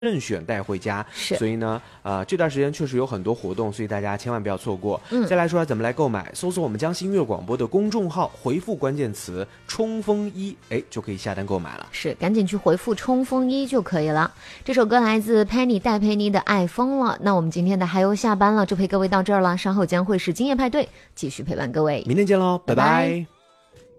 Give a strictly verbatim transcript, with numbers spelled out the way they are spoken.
任选带回家。 是， 所以呢，呃，这段时间确实有很多活动，所以大家千万不要错过。 嗯， 再来说怎么来购买，搜索我们江西音乐广播的公众号，回复关键词冲锋衣，哎，就可以下单购买了。 是，赶紧去回复冲锋衣就可以了。这首歌来自 Penny 戴佩妮的《爱疯了》。那我们今天的还有下班了就陪各位到这儿了，稍后将会是今夜派对，继续陪伴各位， 明天见喽，拜拜。 拜拜。